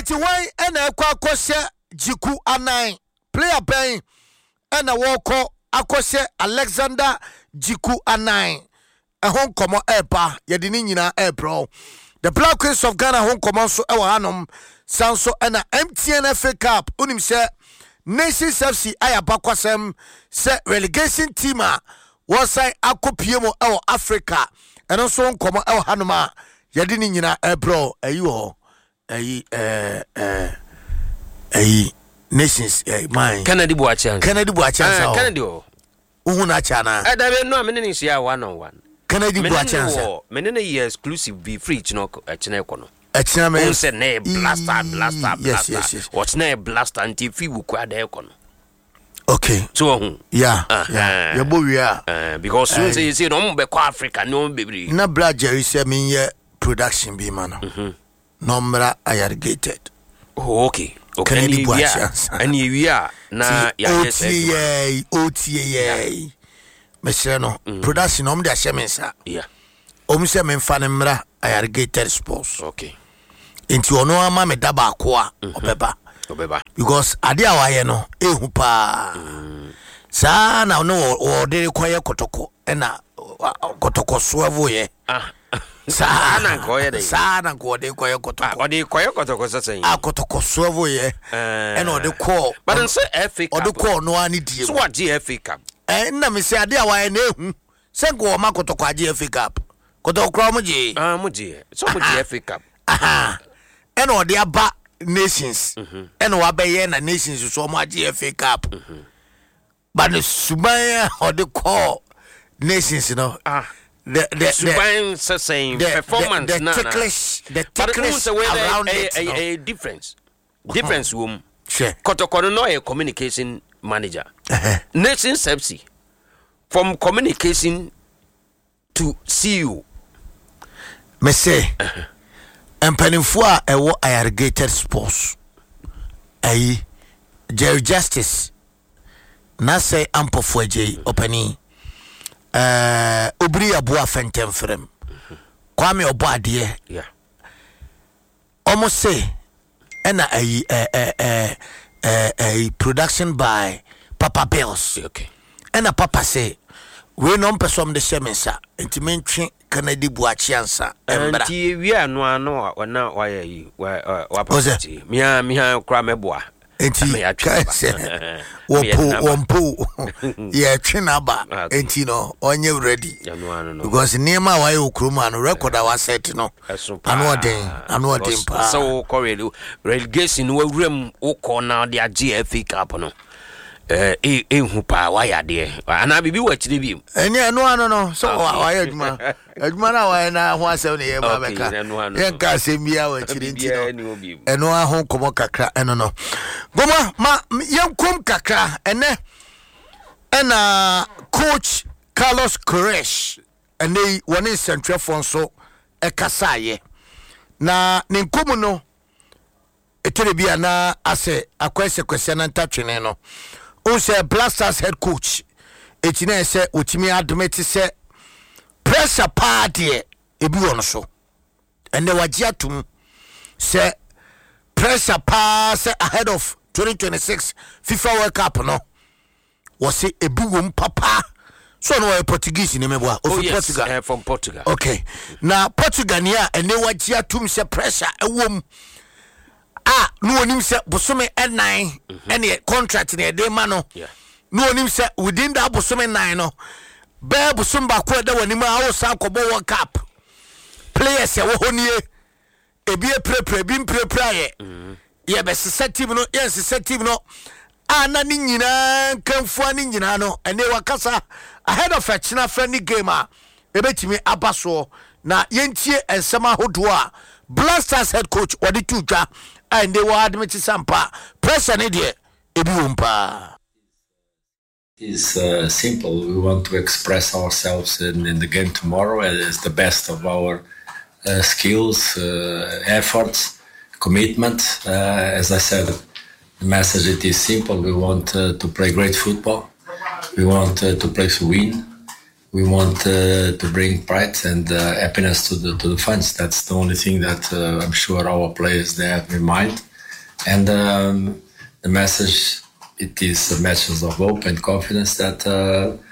enti wan ena ekwa akose Jiku Anan player ben ena woko akose Alexander Jiku Anan ehon komo eba yedi ni nyina ebro the Black Queens of Ghana hon komo so ewa hanom sanso ena MTN FA Cup unim se Nations FC ayabakwasem se relegation team a wosai akopie ewo Africa eno so nkomo ewo hanoma yedi ni nyina ebro ayi ho ayi Nations mine Kennedy Boachan Kennedy o uhuna chana adabe no amene ni sia one on one Kennedy Boachan menene ye exclusive be free chino echine kono echina me say na blaster yes. what's na blaster anti fi wuku ada kono okay so yeah yebo wi because soon say no mbe kwa Africa no bebre na bra Jerry say me ye production be man number irrigated okay Kennedy Boachan ani wi na ya say OTA mesre no production om de ahyemensa yeah se me mfa ne mra irrigated sports okay enti ono ama me daba ko a obeba because ade a waye no ehu pa sa na no ode koye kotoko na kotoko soavo ye sa na koye de sa na ode koye kotoko ode koye kotoko sasen kotoko soavo ye na ode ko but nso FA Cup ode ko no ani die so what FA Cup na me se ade a waye na ehu se go ma kotoko age FA Cup kotoko kro mo je so mo je FA Cup ena ode aba Nations ena wa be na Nations so mo age FA Cup but the Suban ode call Nations no the Suban saying performance the ticklish around a difference wom sure kotoko no a communication manager Nations FC from communication to CEO me say empanifo a ewo irrigated sports ayi Jerry Justice na say ampofo aje opani obri aboa fentem frem kwame obo ade almost say ena ayi production by Papa Bells okay ena Papa say we no person de shemensa entimentwe Kennedy Boachan embra anti wi anu na wa yi wa pati mia kra meboa enti wompo ye twena ba enti no onye ready because nema wa ye okroma no record our set no anu odin pa so relegation we wrem wo na de GFA Cup no ehu pa wa ya de ana bibi wa chire bi eni anu no so wa ya adwuma na wa na ho asem ne ye ba beka ye ka asem bia wa chire nti no enu ahon komo kakra eno no goma ma yenkom kakra ene ena coach Carlos Queiroz ene woni central fonso ekasaye na nenkom no eterebia na ase akwese kwese na ntatwene no Ose Blasters head coach etine se otimi admit se pressure party ebi wono so ene wagye atum se pressure pass ahead of 2026 FIFA World Cup no was ebi wom papa so no Portuguese ni meboa Portugal from Portugal okay na Portugal ni a ene wagye atum se pressure ewom no onim se bosome enan ene contract ne de ma no no onim se within that bosome 9 no be bosom ba ko da wani ma awo sa kobo World Cup players e wo honie ebi prepare bi prepare ye be set team no yes set team no ana ni nyina kanfua ni nyina no ene wakasa ahead of a china friendly game a ebetimi abaso na yentie ensema hodo a Blasters head coach odi tuja and they were admit sampa pressure ne de ebi wompa is simple. We want to express ourselves in the game tomorrow as the best of our skills, efforts, commitment. As I said, the message it is simple. We want to play great football. We want to play to win. We want to bring pride and happiness to the fans. That's the only thing that I'm sure our players they have in mind. And the message, it is matches of hope and confidence that